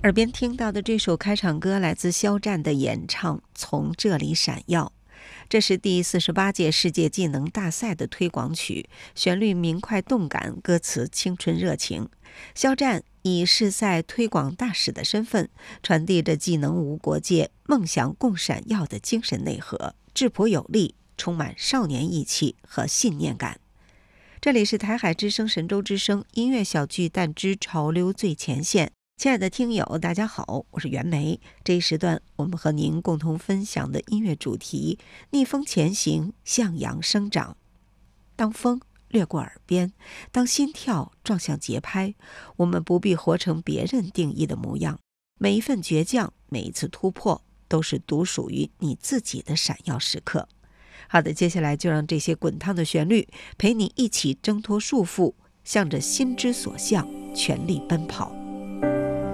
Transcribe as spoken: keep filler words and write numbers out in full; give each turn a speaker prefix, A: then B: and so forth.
A: 耳边听到的这首开场歌来自肖战的演唱《从这里闪耀》，这是第四十八届世界技能大赛的推广曲，旋律明快动感，歌词青春热情。肖战以世赛推广大使的身份，传递着技能无国界、梦想共闪耀的精神内核，质朴有力，充满少年义气和信念感。这里是台海之声神州之声音乐小巨蛋之潮流最前线。亲爱的听友大家好，我是袁枚。这一时段我们和您共同分享的音乐主题：逆风前行，向阳生长。当风掠过耳边，当心跳撞向节拍，我们不必活成别人定义的模样。每一份倔强，每一次突破，都是独属于你自己的闪耀时刻。好的，接下来就让这些滚烫的旋律陪你一起挣脱束缚，向着心之所向全力奔跑。